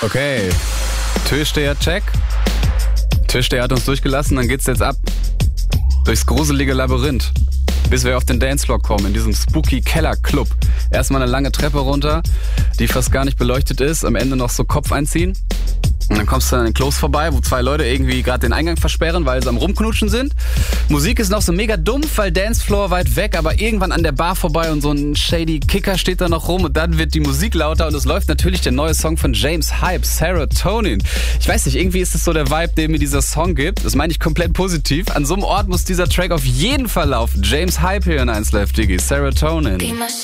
Okay, Türsteher-Check. Türsteher hat uns durchgelassen, dann geht's jetzt ab durchs gruselige Labyrinth, bis wir auf den Dancefloor kommen, in diesem spooky Keller-Club. Erstmal eine lange Treppe runter, die fast gar nicht beleuchtet ist, am Ende noch so Kopf einziehen. Und dann kommst du an den Klos vorbei, wo zwei Leute irgendwie gerade den Eingang versperren, weil sie am Rumknutschen sind. Musik ist noch so mega dumpf, weil Dancefloor weit weg, aber irgendwann an der Bar vorbei und so ein shady Kicker steht da noch rum und dann wird die Musik lauter und es läuft natürlich der neue Song von James Hype, Serotonin. Ich weiß nicht, irgendwie ist es so der Vibe, den mir dieser Song gibt. Das meine ich komplett positiv. An so einem Ort muss dieser Track auf jeden Fall laufen. James Hype hier in 1Live Diggi, Serotonin.